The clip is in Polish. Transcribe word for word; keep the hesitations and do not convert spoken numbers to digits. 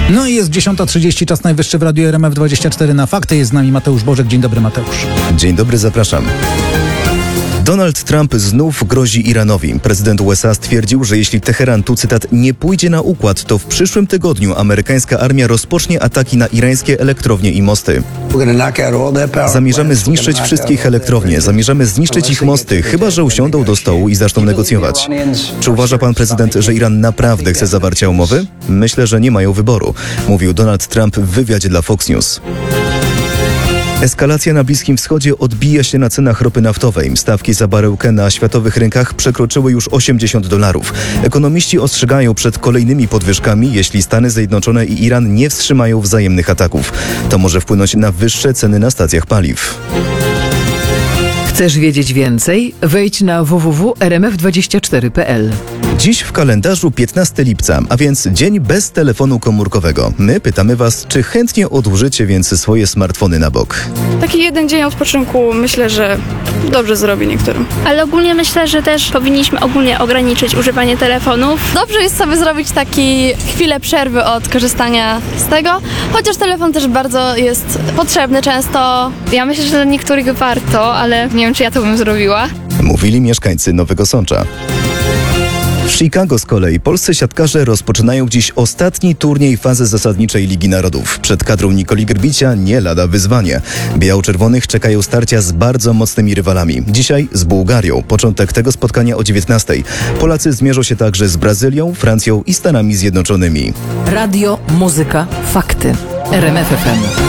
No i jest dziesiąta trzydzieści, czas najwyższy w Radiu R M F dwadzieścia cztery na fakty. Jest z nami Mateusz Bożek. Dzień dobry, Mateusz. Dzień dobry, zapraszam. Donald Trump znów grozi Iranowi. Prezydent U S A stwierdził, że jeśli Teheran, tu cytat, nie pójdzie na układ, to w przyszłym tygodniu amerykańska armia rozpocznie ataki na irańskie elektrownie i mosty. Zamierzamy zniszczyć wszystkich elektrownie, zamierzamy zniszczyć ich mosty, chyba że usiądą do stołu i zaczną negocjować. Czy uważa pan prezydent, że Iran naprawdę chce zawarcia umowy? Myślę, że nie mają wyboru, mówił Donald Trump w wywiadzie dla Fox News. Eskalacja na Bliskim Wschodzie odbija się na cenach ropy naftowej. Stawki za baryłkę na światowych rynkach przekroczyły już osiemdziesiąt dolarów. Ekonomiści ostrzegają przed kolejnymi podwyżkami, jeśli Stany Zjednoczone i Iran nie wstrzymają wzajemnych ataków. To może wpłynąć na wyższe ceny na stacjach paliw. Chcesz wiedzieć więcej? Wejdź na w w w kropka r m f dwadzieścia cztery kropka p l. Dziś w kalendarzu piętnastego lipca, a więc dzień bez telefonu komórkowego. My pytamy was, czy chętnie odłożycie więc swoje smartfony na bok? Taki jeden dzień odpoczynku myślę, że dobrze zrobi niektórym. Ale ogólnie myślę, że też powinniśmy ogólnie ograniczyć używanie telefonów. Dobrze jest sobie zrobić taki chwilę przerwy od korzystania z tego, chociaż telefon też bardzo jest potrzebny często. Ja myślę, że dla niektórych warto, ale nie wiem, czy ja to bym zrobiła. Mówili mieszkańcy Nowego Sącza. W Chicago z kolei polscy siatkarze rozpoczynają dziś ostatni turniej fazy zasadniczej Ligi Narodów. Przed kadrą Nikoli Grbicia nie lada wyzwanie. Biało-czerwonych czekają starcia z bardzo mocnymi rywalami. Dzisiaj z Bułgarią. Początek tego spotkania o dziewiętnastej. Polacy zmierzą się także z Brazylią, Francją i Stanami Zjednoczonymi. Radio, muzyka, fakty. R M F F M.